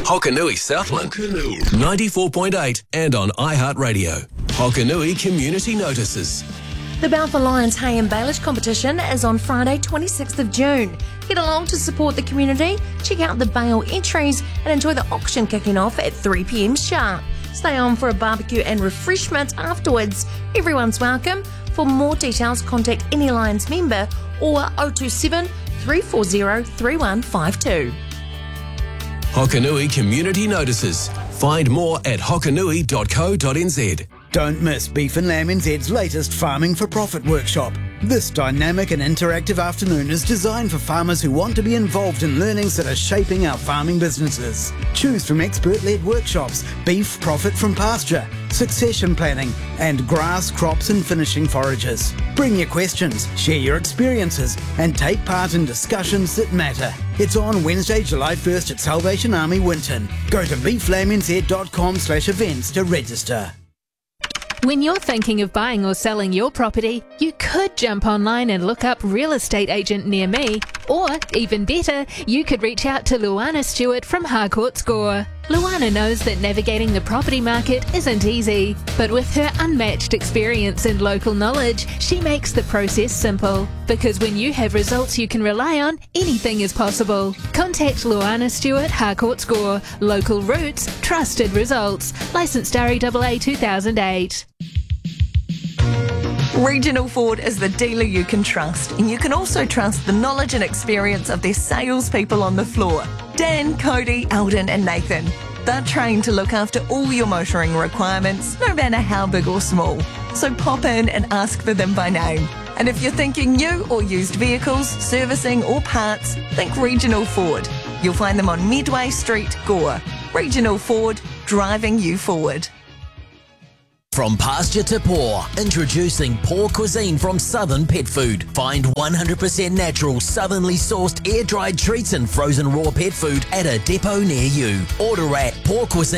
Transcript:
Hokanui Southland, 94.8 and on iHeartRadio. Hokanui Community Notices. The Balfour Lions Hay and Baelish competition is on Friday 26th of June. Get along to support the community, check out the bail entries and enjoy the auction kicking off at 3 p.m. sharp. Stay on for a barbecue and refreshments afterwards. Everyone's welcome. For more details, contact any Lions member or 027 340 3152. Hokanui Community Notices. Find more at hokanui.co.nz. Don't miss Beef and Lamb NZ's latest Farming for Profit workshop. This dynamic and interactive afternoon is designed for farmers who want to be involved in learnings that are shaping our farming businesses. Choose from expert-led workshops, beef profit from pasture, succession planning, and grass, crops and finishing forages. Bring your questions, share your experiences, and take part in discussions that matter. It's on Wednesday, July 1st at Salvation Army Winton. Go to beeflambnz.com/events to register. When you're thinking of buying or selling your property, you could jump online and look up real estate agent near me, or even better, you could reach out to Luana Stewart from Harcourt Score. Luana knows that navigating the property market isn't easy, but with her unmatched experience and local knowledge, she makes the process simple. Because when you have results you can rely on, anything is possible. Contact Luana Stewart, Harcourt Score. Local roots, trusted results. Licensed REAA 2008. Regional Ford is the dealer you can trust, and you can also trust the knowledge and experience of their salespeople on the floor. Dan, Cody, Alden and Nathan. They're trained to look after all your motoring requirements, no matter how big or small. So pop in and ask for them by name. And if you're thinking new or used vehicles, servicing or parts, think Regional Ford. You'll find them on Medway Street, Gore. Regional Ford, driving you forward. From pasture to paw, introducing Paw Cuisine from Southern Pet Food. Find 100% natural, southernly sourced, air-dried treats and frozen raw pet food at a depot near you. Order at Paw Cuisine.